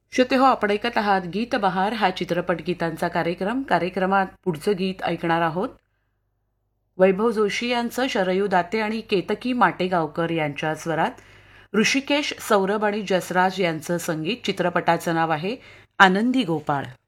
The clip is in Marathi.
श्रोतेहो, आपण ऐकत आहात गीत बहार हा चित्रपट गीतांचा कार्यक्रमात पुढचं गीत ऐकणार आहोत. वैभव जोशी यांचं शरयू दाते आणि केतकी माटेगावकर यांच्या स्वरात, ऋषिकेश सौरभ आणि जसराज यांचं संगीत. चित्रपटाचं नाव आहे आनंदी गोपाळ.